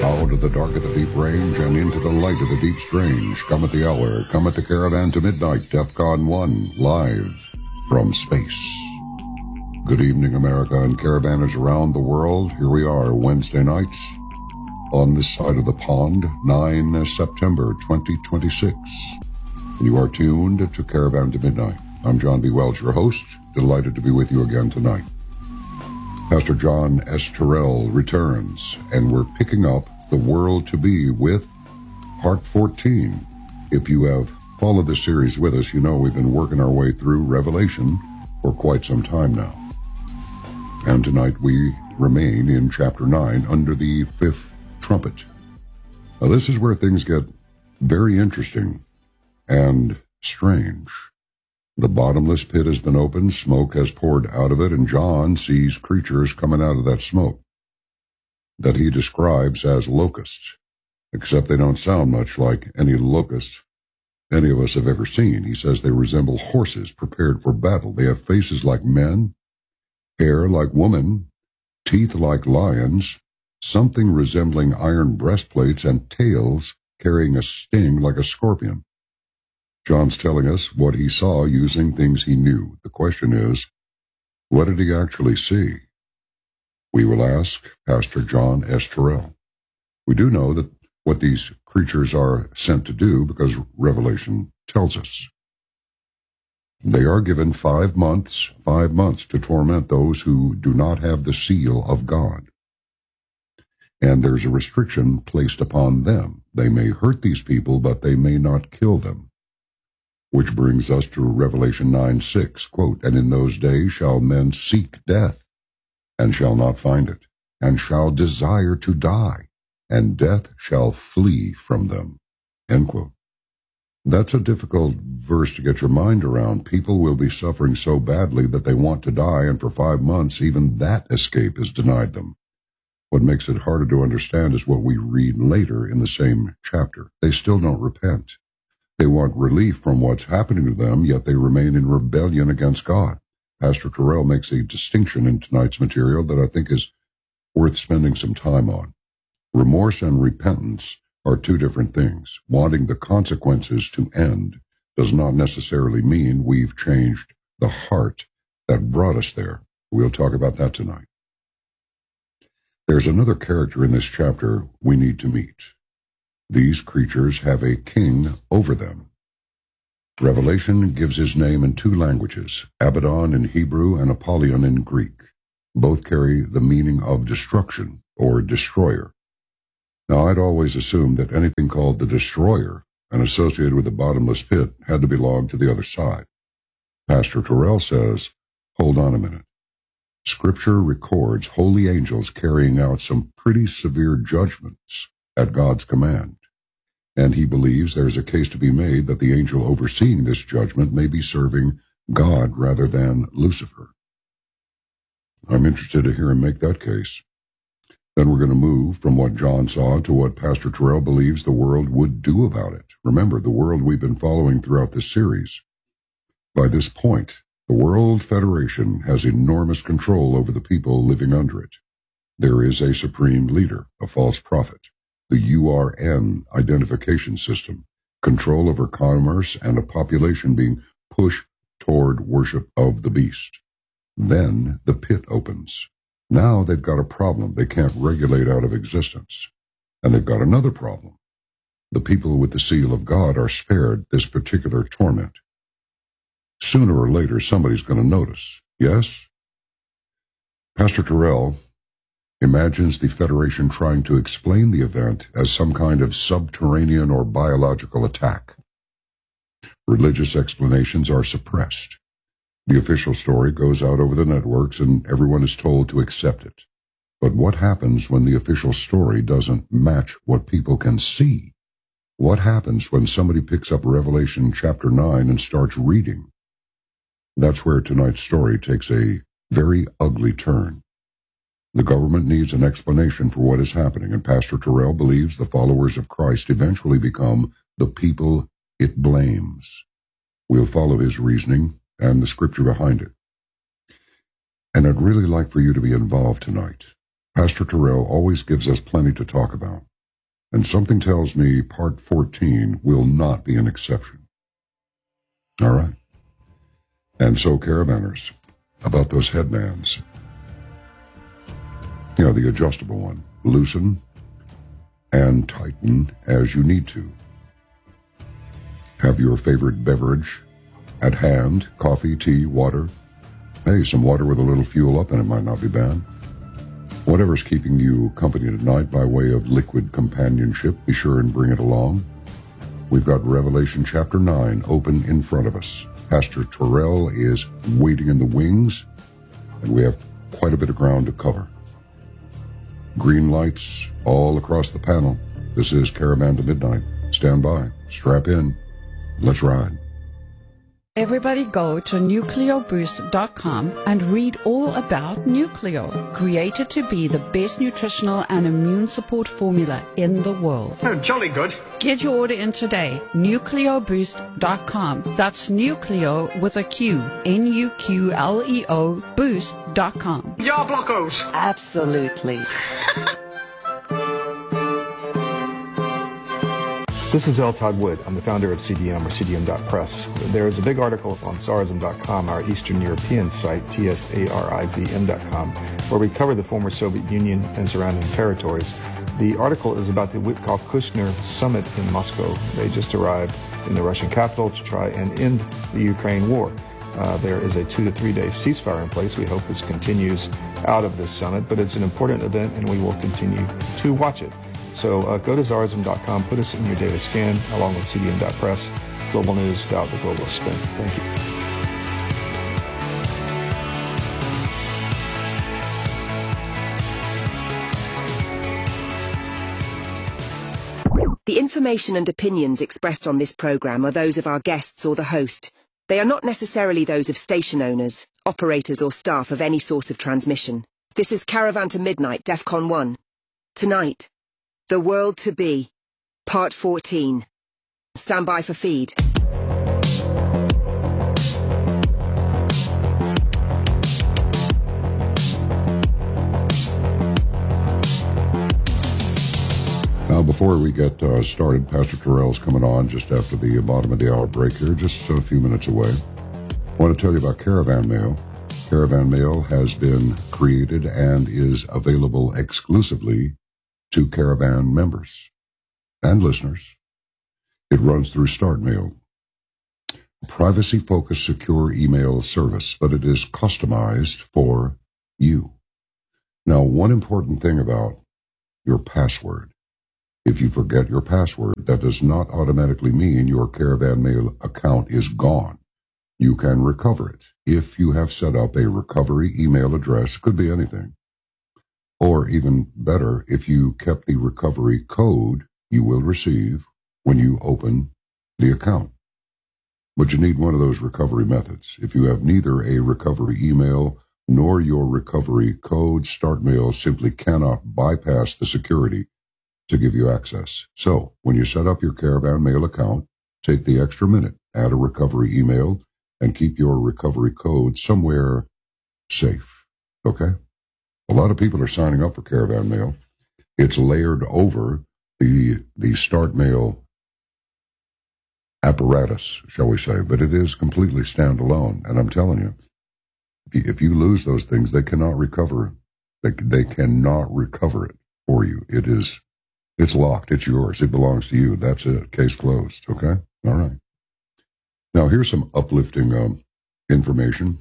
Out of the dark of the deep range and into the light of the deep strange. Come at the hour, come at the caravan to midnight, DEFCON 1, live from space. Good evening, America and caravanners around the world. Here we are, Wednesday night, on this side of the pond, 9 September 2026. You are tuned to Caravan to Midnight. I'm John B. Welch, your host. Delighted to be with you again tonight. Pastor John S. Terrell returns, and we're picking up The World to Be with Part 14. If you have followed this series with us, you know we've been working our way through Revelation for quite some time now. And tonight we remain in chapter 9 under the fifth trumpet. Now this is where things get very interesting and strange. The bottomless pit has been opened, smoke has poured out of it, and John sees creatures coming out of that smoke that he describes as locusts, except they don't sound much like any locusts any of us have ever seen. He says they resemble horses prepared for battle. They have faces like men, hair like women, teeth like lions, something resembling iron breastplates, and tails carrying a sting like a scorpion. John's telling us what he saw using things he knew. The question is, what did he actually see? We will ask Pastor John S. Terrell. We do know that what these creatures are sent to do because Revelation tells us. They are given 5 months to torment those who do not have the seal of God. And there's a restriction placed upon them. They may hurt these people, but they may not kill them. Which brings us to Revelation 9:6, quote, "And in those days shall men seek death, and shall not find it, and shall desire to die, and death shall flee from them," end quote. That's a difficult verse to get your mind around. People will be suffering so badly that they want to die, and for 5 months even that escape is denied them. What makes it harder to understand is what we read later in the same chapter. They still don't repent. They want relief from what's happening to them, yet they remain in rebellion against God. Pastor Terrell makes a distinction in tonight's material that I think is worth spending some time on. Remorse and repentance are two different things. Wanting the consequences to end does not necessarily mean we've changed the heart that brought us there. We'll talk about that tonight. There's another character in this chapter we need to meet. These creatures have a king over them. Revelation gives his name in 2 languages, Abaddon in Hebrew and Apollyon in Greek. Both carry the meaning of destruction or destroyer. Now, I'd always assumed that anything called the destroyer and associated with the bottomless pit had to belong to the other side. Pastor Terrell says, hold on a minute. Scripture records holy angels carrying out some pretty severe judgments at God's command, and he believes there's a case to be made that the angel overseeing this judgment may be serving God rather than Lucifer. I'm interested to hear him make that case. Then we're going to move from what John saw to what Pastor Terrell believes the world would do about it. Remember, the world we've been following throughout this series. By this point, the World Federation has enormous control over the people living under it. There is a supreme leader, a false prophet, the URN identification system, control over commerce, and a population being pushed toward worship of the beast. Then the pit opens. Now they've got a problem they can't regulate out of existence. And they've got another problem. The people with the seal of God are spared this particular torment. Sooner or later, somebody's going to notice. Yes? Pastor Terrell imagines the Federation trying to explain the event as some kind of subterranean or biological attack. Religious explanations are suppressed. The official story goes out over the networks and everyone is told to accept it. But what happens when the official story doesn't match what people can see? What happens when somebody picks up Revelation chapter 9 and starts reading? That's where tonight's story takes a very ugly turn. The government needs an explanation for what is happening, and Pastor Terrell believes the followers of Christ eventually become the people it blames. We'll follow his reasoning and the scripture behind it. And I'd really like for you to be involved tonight. Pastor Terrell always gives us plenty to talk about. And something tells me part 14 will not be an exception. All right. And so, caravanners, about those headbands. You know, the adjustable one. Loosen and tighten as you need to. Have your favorite beverage at hand, coffee, tea, water. Hey, some water with a little fuel up in it might not be bad. Whatever's keeping you company at night by way of liquid companionship, be sure and bring it along. We've got Revelation chapter 9 open in front of us. Pastor Terrell is waiting in the wings, and we have quite a bit of ground to cover. Green lights all across the panel. This is Caravan to Midnight. Stand by, strap in, let's ride. Everybody go to nucleoboost.com and read all about Nucleo, created to be the best nutritional and immune support formula in the world. Oh, jolly good. Get your order in today, nucleoboost.com. That's Nucleo with a Q, Nuqleo boost.com. Ya blockos. Absolutely. This is L. Todd Wood. I'm the founder of CDM, or CDM.press. There is a big article on Tsarism.com, our Eastern European site, TSARIZM.com, where we cover the former Soviet Union and surrounding territories. The article is about the Witkoff-Kushner summit in Moscow. They just arrived in the Russian capital to try and end the Ukraine war. There is a 2 to 3 day ceasefire in place. We hope this continues out of this summit, but it's an important event and we will continue to watch it. So go to Tsarism.com, put us in your data scan, along with CDM.press, global news without the globalist spin. Thank you. The information and opinions expressed on this program are those of our guests or the host. They are not necessarily those of station owners, operators or staff of any source of transmission. This is Caravan to Midnight, DEFCON 1. Tonight, The World to Be, Part 14. Stand by for feed. Now, before we get started, Pastor Terrell's coming on just after the bottom of the hour break here, just a few minutes away. I want to tell you about Caravan Mail. Caravan Mail has been created and is available exclusively to Caravan members and listeners. It runs through StartMail, a privacy-focused secure email service, but it is customized for you. Now, one important thing about your password. If you forget your password, that does not automatically mean your Caravan Mail account is gone. You can recover it if you have set up a recovery email address, could be anything. Or even better, if you kept the recovery code you will receive when you open the account. But you need one of those recovery methods. If you have neither a recovery email nor your recovery code, StartMail simply cannot bypass the security to give you access. So, when you set up your Caravan Mail account, take the extra minute, add a recovery email, and keep your recovery code somewhere safe. Okay? A lot of people are signing up for Caravan Mail. It's layered over the StartMail apparatus, shall we say, but it is completely standalone. And I'm telling you, if you lose those things, they cannot recover. They cannot recover it for you. It's locked. It's yours. It belongs to you. That's it. Case closed. Okay? All right. Now, here's some uplifting information.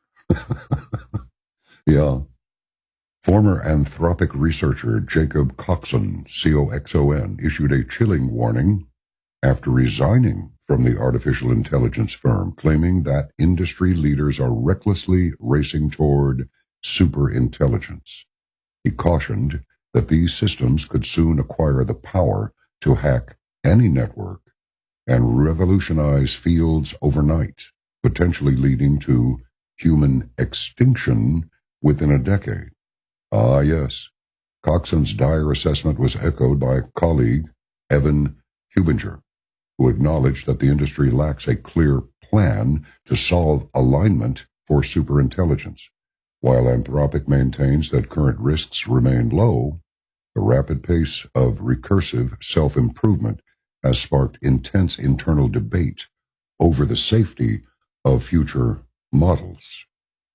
Yeah. Former Anthropic researcher Jacob Coxon, C-O-X-O-N, issued a chilling warning after resigning from the artificial intelligence firm, claiming that industry leaders are recklessly racing toward superintelligence. He cautioned that these systems could soon acquire the power to hack any network and revolutionize fields overnight, potentially leading to human extinction within a decade. Ah, yes. Coxon's dire assessment was echoed by colleague Evan Hubinger, who acknowledged that the industry lacks a clear plan to solve alignment for superintelligence. While Anthropic maintains that current risks remain low, The rapid pace of recursive self-improvement has sparked intense internal debate over the safety of future models.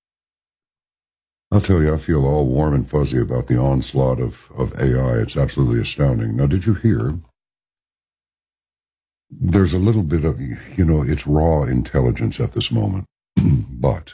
I'll tell you, I feel all warm and fuzzy about the onslaught of AI. It's absolutely astounding. Now, did you hear? There's a little bit of, it's raw intelligence at this moment, but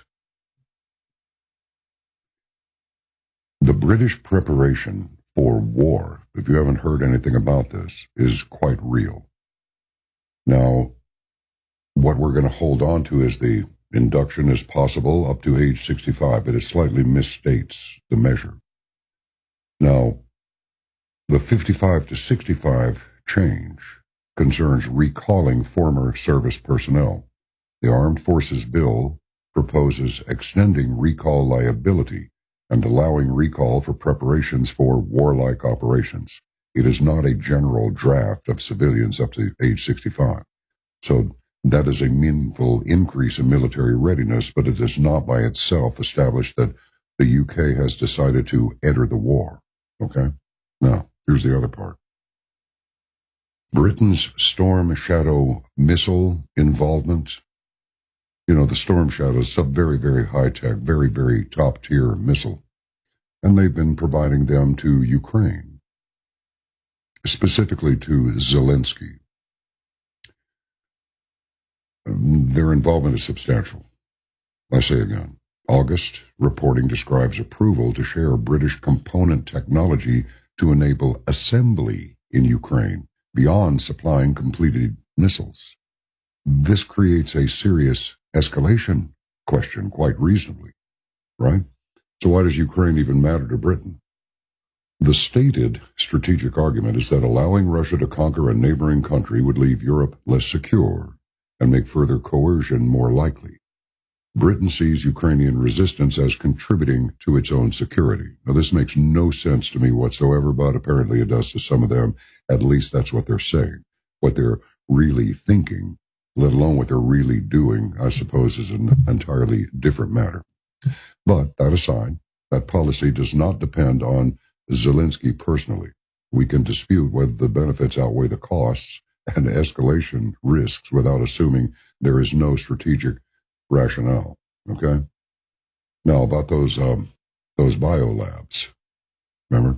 the British preparation for war, if you haven't heard anything about this, is quite real. Now, what we're going to hold on to is the induction is possible up to age 65, but it slightly misstates the measure. Now, the 55 to 65 change concerns recalling former service personnel. The Armed Forces Bill proposes extending recall liability and allowing recall for preparations for warlike operations. It is not a general draft of civilians up to age 65. So that is a meaningful increase in military readiness, but it does not by itself establish that the UK has decided to enter the war. Okay? Now, here's the other part. Britain's Storm Shadow missile involvement. The Storm Shadow is a very, very high-tech, very, very top-tier missile. And they've been providing them to Ukraine, specifically to Zelensky. Their involvement is substantial. I say again, August reporting describes approval to share British component technology to enable assembly in Ukraine beyond supplying completed missiles. This creates a serious escalation question, quite reasonably, right? So why does Ukraine even matter to Britain? The stated strategic argument is that allowing Russia to conquer a neighboring country would leave Europe less secure and make further coercion more likely. Britain sees Ukrainian resistance as contributing to its own security. Now, this makes no sense to me whatsoever, but apparently it does to some of them. At least that's what they're saying. What they're really thinking, let alone what they're really doing, I suppose is an entirely different matter. But that aside, that policy does not depend on Zelensky personally. We can dispute whether the benefits outweigh the costs and escalation risks without assuming there is no strategic rationale. Okay? Now, about those biolabs. Remember?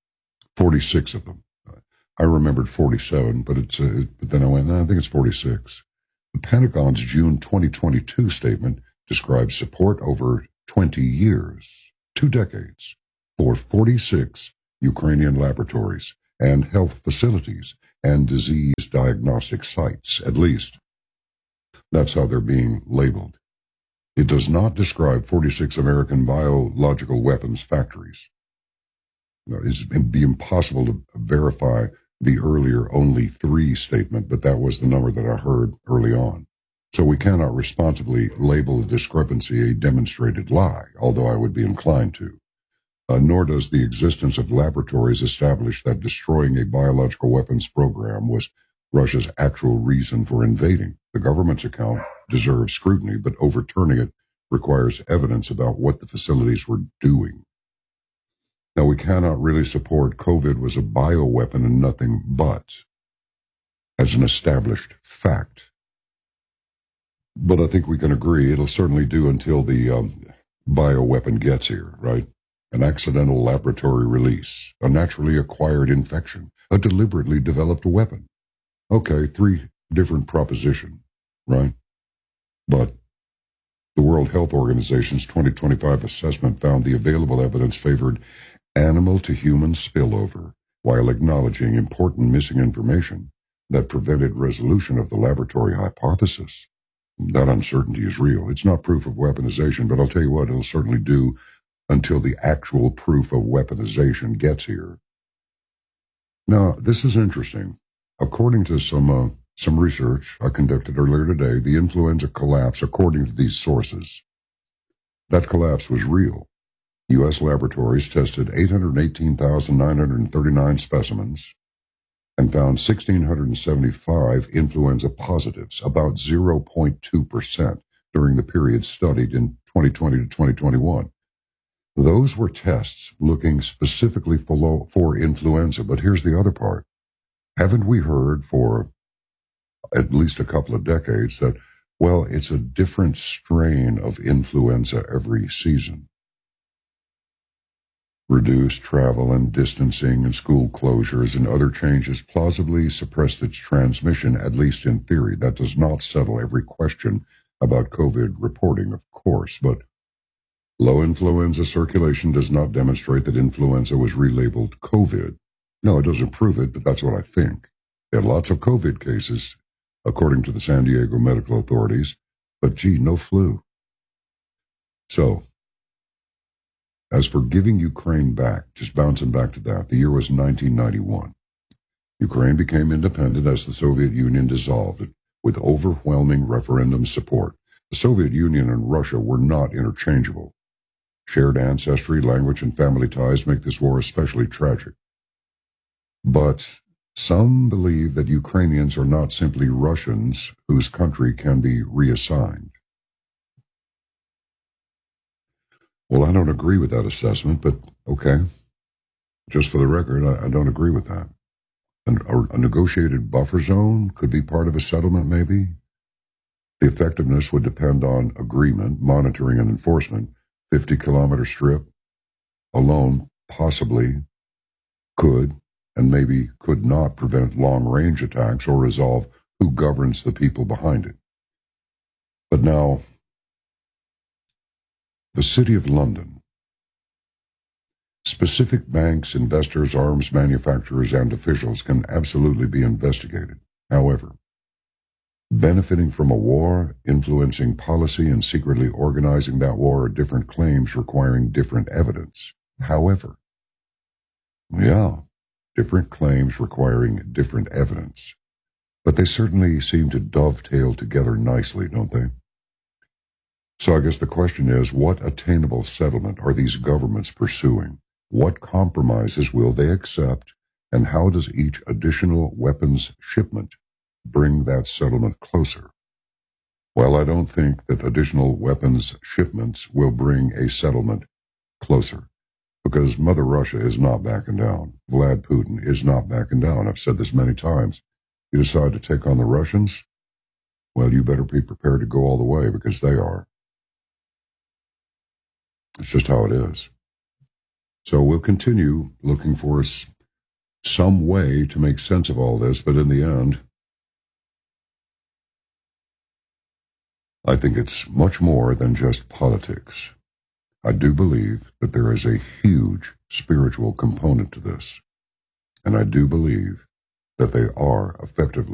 46 of them. I remembered 47, but then I went, no, I think it's 46. The Pentagon's June 2022 statement describes support over 20 years, 2 decades, for 46 Ukrainian laboratories and health facilities and disease diagnostic sites, at least. That's how they're being labeled. It does not describe 46 American biological weapons factories. It'd be impossible to verify the earlier only 3 statement, but that was the number that I heard early on. So we cannot responsibly label the discrepancy a demonstrated lie, although I would be inclined to. Nor does the existence of laboratories establish that destroying a biological weapons program was Russia's actual reason for invading. The government's account deserves scrutiny, but overturning it requires evidence about what the facilities were doing. Now, we cannot really support COVID was a bioweapon and nothing but, as an established fact. But I think we can agree it'll certainly do until the bioweapon gets here, right? An accidental laboratory release, a naturally acquired infection, a deliberately developed weapon. Okay, 3 different propositions, right? But the World Health Organization's 2025 assessment found the available evidence favored animal-to-human spillover, while acknowledging important missing information that prevented resolution of the laboratory hypothesis. That uncertainty is real. It's not proof of weaponization, but I'll tell you what, it'll certainly do until the actual proof of weaponization gets here. Now, this is interesting. According to some research I conducted earlier today, the influenza collapse, according to these sources, that collapse was real. U.S. laboratories tested 818,939 specimens and found 1,675 influenza positives, about 0.2% during the period studied in 2020 to 2021. Those were tests looking specifically for influenza. But here's the other part. Haven't we heard for at least a couple of decades that, well, it's a different strain of influenza every season? Reduced travel and distancing and school closures and other changes plausibly suppressed its transmission, at least in theory. That does not settle every question about COVID reporting, of course, but low influenza circulation does not demonstrate that influenza was relabeled COVID. No, it doesn't prove it, but that's what I think. They had lots of COVID cases, according to the San Diego medical authorities, but gee, no flu. So, as for giving Ukraine back, just bouncing back to that, the year was 1991. Ukraine became independent as the Soviet Union dissolved it with overwhelming referendum support. The Soviet Union and Russia were not interchangeable. Shared ancestry, language, and family ties make this war especially tragic. But some believe that Ukrainians are not simply Russians whose country can be reassigned. Well, I don't agree with that assessment, but okay. Just for the record, I don't agree with that. A negotiated buffer zone could be part of a settlement, maybe. The effectiveness would depend on agreement, monitoring, and enforcement. 50-kilometer strip alone possibly could and maybe could not prevent long-range attacks or resolve who governs the people behind it. But now, the City of London. Specific banks, investors, arms manufacturers, and officials can absolutely be investigated. However, benefiting from a war, influencing policy, and secretly organizing that war are different claims requiring different evidence. However, different claims requiring different evidence. But they certainly seem to dovetail together nicely, don't they? So I guess the question is, what attainable settlement are these governments pursuing? What compromises will they accept? And how does each additional weapons shipment bring that settlement closer? Well, I don't think that additional weapons shipments will bring a settlement closer, because Mother Russia is not backing down. Vlad Putin is not backing down. I've said this many times. You decide to take on the Russians, well, you better be prepared to go all the way, because they are. It's just how it is. So we'll continue looking for some way to make sense of all this, but in the end, I think it's much more than just politics. I do believe that there is a huge spiritual component to this, and I do believe that they are effectively